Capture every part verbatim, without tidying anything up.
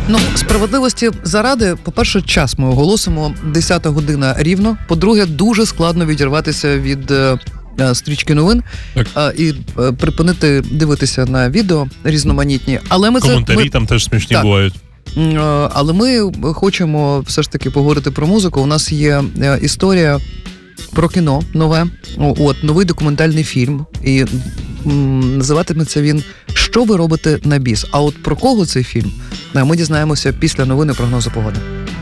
Ну, справедливості заради, по-перше, час ми оголосимо, десята година рівно. По-друге, дуже складно відірватися від е, стрічки новин е, і е, припинити дивитися на відео різноманітні. Але ми Коментарі це, ми... там теж смішні так. бувають. Е, але ми хочемо все ж таки поговорити про музику. У нас є е, історія про кіно нове, от, новий документальний фільм. І м, називатиметься він «Що ви робите на біс?». А от про кого цей фільм, ми дізнаємося після новини прогнозу погоди.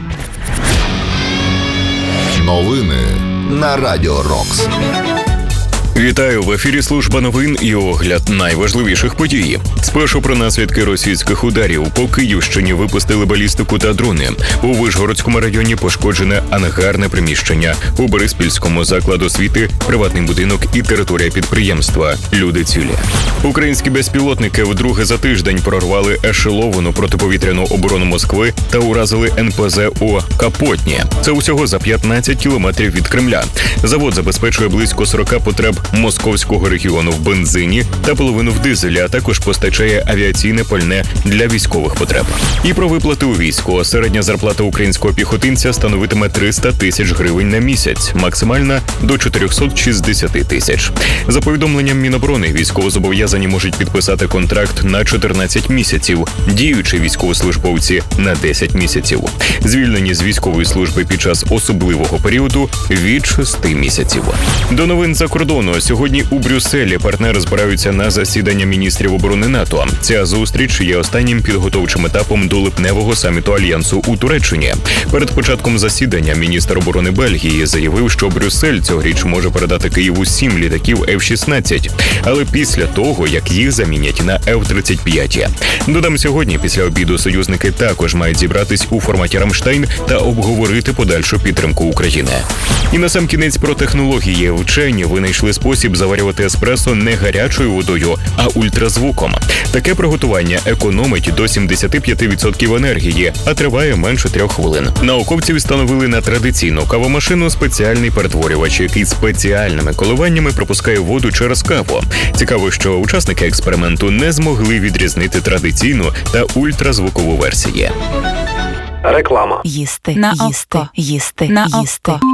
Новини на Радіо Рокс. Вітаю, в ефірі служба новин і огляд найважливіших подій. Спершу про наслідки російських ударів. По Київщині випустили балістику та дрони. У Вишгородському районі пошкоджене ангарне приміщення. У Бориспільському заклад освіти, приватний будинок і територія підприємства. Люди цілі. Українські безпілотники вдруге за тиждень прорвали ешеловану протиповітряну оборону Москви та уразили ен пе зет у Капотні. Це усього за п'ятнадцять кілометрів від Кремля. Завод забезпечує близько сорок потреб московського регіону в бензині та половину в дизелі, а також постачає авіаційне пальне для військових потреб. І про виплати у війську. Середня зарплата українського піхотинця становитиме триста тисяч гривень на місяць, максимальна до чотириста шістдесят тисяч. За повідомленням Міноборони, військовозобов'язані можуть підписати контракт на чотирнадцять місяців, діючі військовослужбовці на десять місяців. Звільнені з військової служби під час особливого періоду від шести місяців. До новин за кордону. Сьогодні у Брюсселі партнери збираються на засідання міністрів оборони НАТО. Ця зустріч є останнім підготовчим етапом до липневого саміту Альянсу у Туреччині. Перед початком засідання міністр оборони Бельгії заявив, що Брюссель цьогоріч може передати Києву сім літаків еф шістнадцять, але після того, як їх замінять на еф тридцять п'ять. Додам, сьогодні після обіду союзники також мають зібратись у форматі Рамштайн та обговорити подальшу підтримку України. І насамкінець про технології. Вчені винайшли спосіб заварювати еспресо не гарячою водою, а ультразвуком. Таке приготування економить до сімдесят п'ять відсотків енергії, а триває менше трьох хвилин. Науковці встановили на традиційну кавомашину спеціальний перетворювач, який спеціальними коливаннями пропускає воду через каву. Цікаво, що учасники експерименту не змогли відрізнити традиційну та ультразвукову версії. Реклама. Їсти, на їсти, око. їсти, на їсти. Око.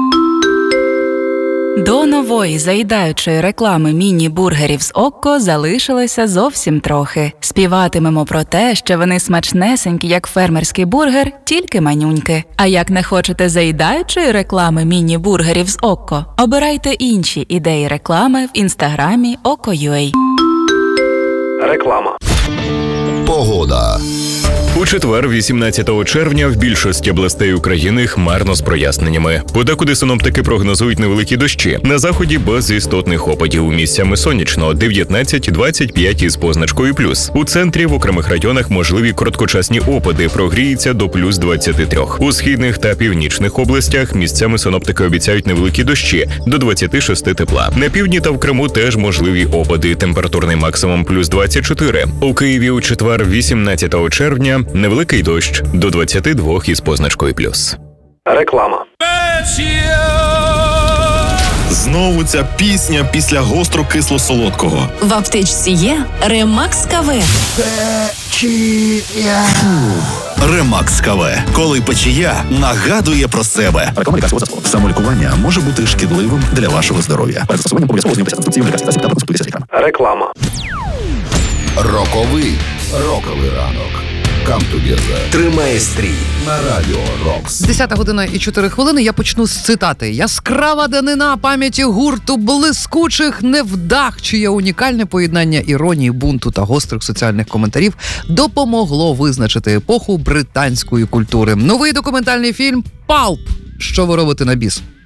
До нової заїдаючої реклами міні-бургерів з Окко залишилося зовсім трохи. Співатимемо про те, що вони смачнесенькі, як фермерський бургер, тільки манюньки. А як не хочете заїдаючої реклами міні-бургерів з Окко, обирайте інші ідеї реклами в інстаграмі Око.ua. Реклама. Погода. У четвер, вісімнадцятого червня, в більшості областей України хмарно з проясненнями. Подекуди синоптики прогнозують невеликі дощі. На заході без істотних опадів. Місцями сонячно, дев'ятнадцять двадцять п'ять із позначкою плюс. У центрі в окремих районах можливі короткочасні опади, прогріється до плюс двадцяти трьох. У східних та північних областях місцями синоптики обіцяють невеликі дощі, до двадцяти шести тепла. На півдні та в Криму теж можливі опади, температурний максимум плюс двадцять чотири. У Києві у четвер, вісімнадцятого червня, невеликий дощ до двадцяти двох із позначкою плюс. Реклама. Знову ця пісня після гостро-кисло-солодкого. В аптечці є Ремакс КВ. Печія. Ремакс КВ. Коли печія нагадує про себе. Реклама лікарського засобу. Самолікування може бути шкідливим для вашого здоров'я. Перед застосуванням обов'язково ознайомтеся з інструкцією лікарських засобів та проконсультуйтеся з лікарем. Реклама. Роковий. Роковий ранок. Come together. Тримає стрій на Радіо Рокс. Десята година і чотири хвилини. Я почну з цитати. «Яскрава данина пам'яті гурту блискучих невдах, чиє унікальне поєднання іронії, бунту та гострих соціальних коментарів допомогло визначити епоху британської культури». Новий документальний фільм «Палп. Що ви робите на біс?».